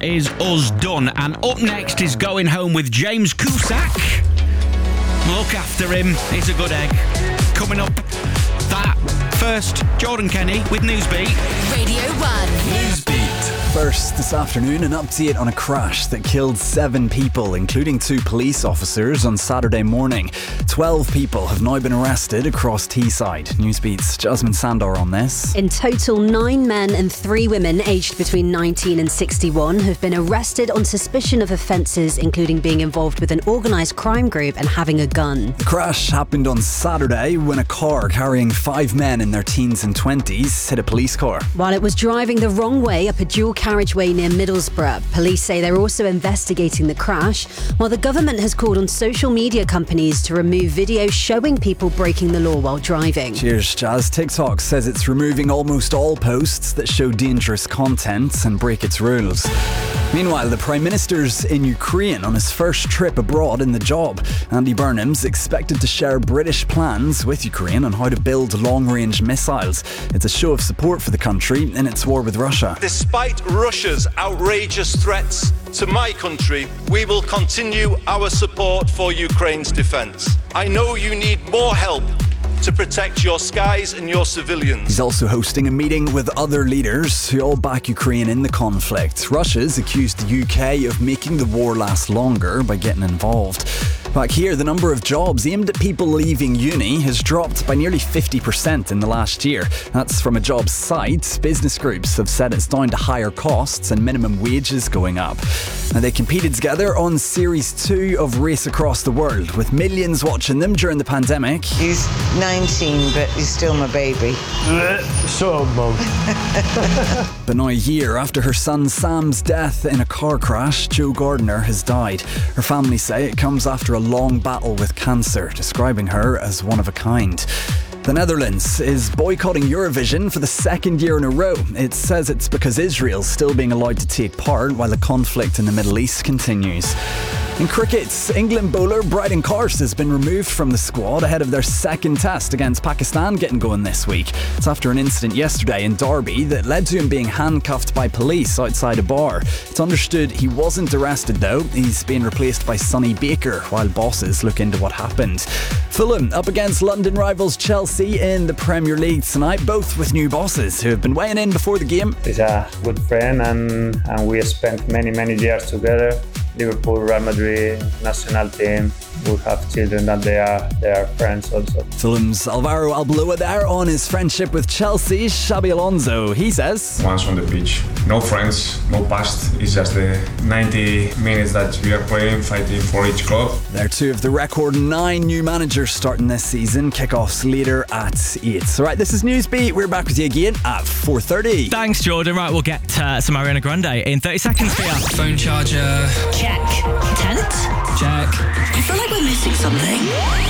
is us done. And up next is Going Home with James Cusack. Look after him, he's a good egg. Coming up, that first, Jordan Kenny with Newsbeat. Radio 1. Newsbeat. First this afternoon, an update on a crash that killed 7 people, including 2 police officers, on Saturday morning. 12 people have now been arrested across Teesside. Newsbeat's Jasmine Sandor on this. In total, 9 men and 3 women aged between 19 and 61 have been arrested on suspicion of offences including being involved with an organised crime group and having a gun. The crash happened on Saturday when a car carrying 5 men in their teens and 20s hit a police car. While it was driving the wrong way up a dual carriageway near Middlesbrough, police say they're also investigating the crash, while the government has called on social media companies to remove videos showing people breaking the law while driving. Cheers, Jazz. TikTok says it's removing almost all posts that show dangerous content and break its rules. Meanwhile, the Prime Minister's in Ukraine on his first trip abroad in the job. Andy Burnham's expected to share British plans with Ukraine on how to build long-range missiles. It's a show of support for the country in its war with Russia. Despite Russia's outrageous threats to my country, we will continue our support for Ukraine's defence. I know you need more help to protect your skies and your civilians. He's also hosting a meeting with other leaders who all back Ukraine in the conflict. Russia's accused the UK of making the war last longer by getting involved. Back here, the number of jobs aimed at people leaving uni has dropped by nearly 50% in the last year. That's from a jobs site. Business groups have said it's down to higher costs and minimum wages going up. Now, they competed together on Series 2 of Race Across the World, with millions watching them during the pandemic. He's 19, but he's still my baby. So, Mum. But now a year after her son Sam's death in a car crash, Jo Gardner has died. Her family say it comes after a long battle with cancer, describing her as one of a kind. The Netherlands is boycotting Eurovision for the 2nd year in a row. It says it's because Israel's still being allowed to take part while the conflict in the Middle East continues. In cricket, England bowler Bryden Carse has been removed from the squad ahead of their second test against Pakistan getting going this week. It's after an incident yesterday in Derby that led to him being handcuffed by police outside a bar. It's understood he wasn't arrested though. He's being replaced by Sonny Baker while bosses look into what happened. Fulham up against London rivals Chelsea in the Premier League tonight, both with new bosses who have been weighing in before the game. He's a good friend and we spent many years together. Liverpool, Real Madrid, national team. We have children that they are friends also. Fulham's Alvaro Arbeloa there on his friendship with Chelsea's Xabi Alonso. He says, once on the pitch, no friends, no past. It's just the 90 minutes that we are playing, fighting for each club. They're 2 of the record 9 new managers starting this season. Kickoffs later at 8. Alright, this is Newsbeat. We're back with you again at 4:30. Thanks, Jordan. Right, we'll get some Ariana Grande in 30 seconds for you. Phone charger. Check. Tent. Check. I feel like we're missing something.